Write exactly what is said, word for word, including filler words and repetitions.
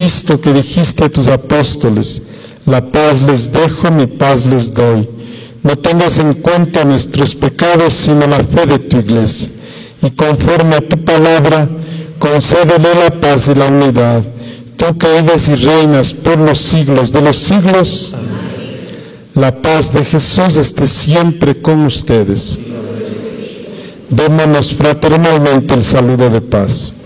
Cristo, que dijiste a tus apóstoles: la paz les dejo, mi paz les doy. No tengas en cuenta nuestros pecados, sino la fe de tu Iglesia. Y conforme a tu palabra, concédele la paz y la unidad. Tú que vives y reinas por los siglos de los siglos. Amén. La paz de Jesús esté siempre con ustedes. Démonos fraternalmente el saludo de paz.